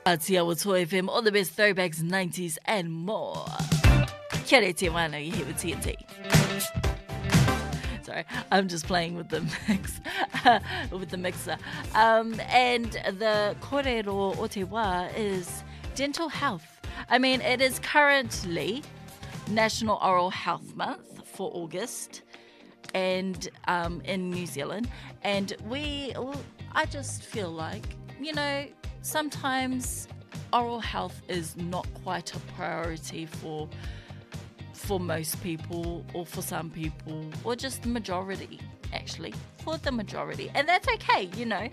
Te Awato FM, all the best throwbacks, 90s and more. Kia re te wāna, you're here with TNT. Sorry, I'm just playing with the mix, with the mixer. And the kōrero o te wā is dental health. I mean, it is currently National Oral Health Month for August, and in New Zealand. And I just feel like, sometimes oral health is not quite a priority for most people, or for some people, or just the majority, actually, for the majority. And that's okay,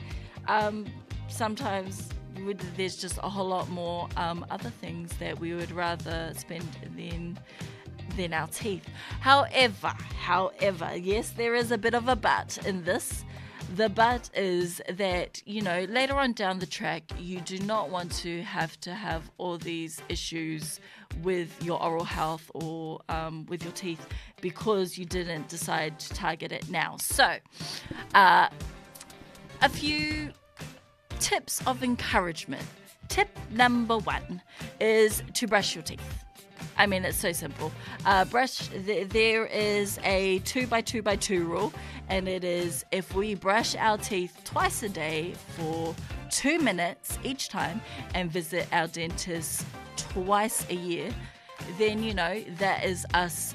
Sometimes there's just a whole lot more other things that we would rather spend than our teeth. However, yes, there is a bit of a but in this. The but is that, later on down the track, you do not want to have all these issues with your oral health or with your teeth because you didn't decide to target it now. So, a few tips of encouragement. Tip number 1 is to brush your teeth. I mean, it's so simple. There is a 2x2x2 rule, and it is if we brush our teeth twice a day for 2 minutes each time and visit our dentist twice a year, then, that is us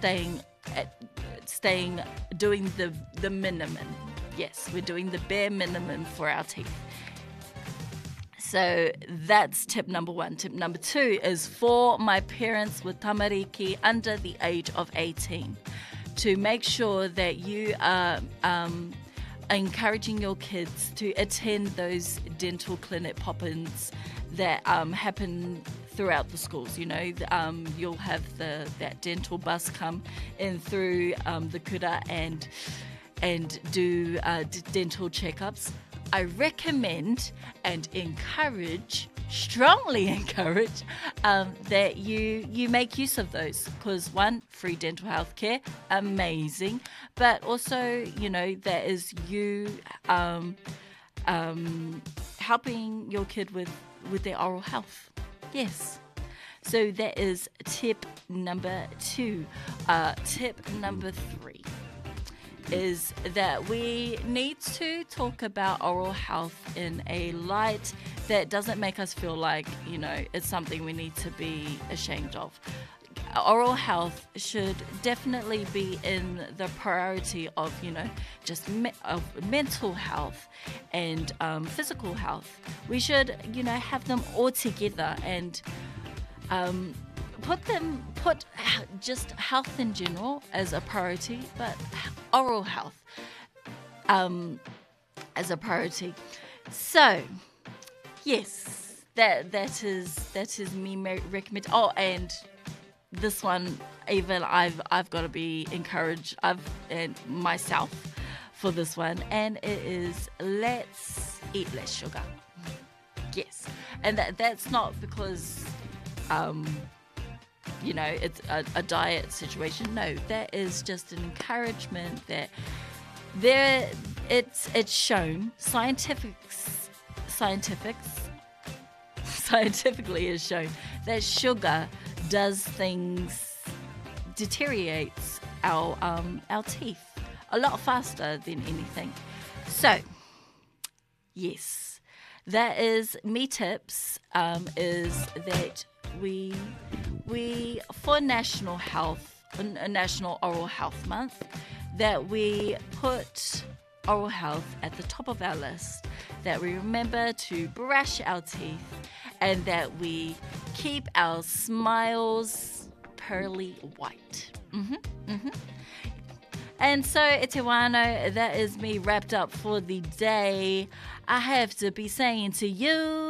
doing the minimum. Yes, we're doing the bare minimum for our teeth. So that's tip number 1. Tip number 2 is for my parents with tamariki under the age of 18 to make sure that you are encouraging your kids to attend those dental clinic pop-ins that happen throughout the schools. You'll have that dental bus come in through the kura and do dental checkups. I recommend and strongly encourage that you make use of those, because 1, free dental health care, amazing, but also, that is you helping your kid with their oral health. Yes. So that is tip number 2. Tip number 3 is that we need to talk about oral health in a light that doesn't make us feel like, it's something we need to be ashamed of. Oral health should definitely be in the priority of, just of mental health and physical health. We should, have them all together and put just health in general as a priority, but oral health as a priority. So, yes, that is me recommend. Oh, and this one, even I've got to be encouraged. And myself for this one, and it is let's eat less sugar. Yes, and that's not because it's a diet situation. No, that is just an encouragement that it's shown scientifically is shown that sugar does things, deteriorates our teeth a lot faster than anything. So, yes, that is me tips. Is that we for National Oral Health Month, that we put oral health at the top of our list, that we remember to brush our teeth, and that we keep our smiles pearly white. And so, e te wānau, that is me wrapped up for the day. I have to be saying to you,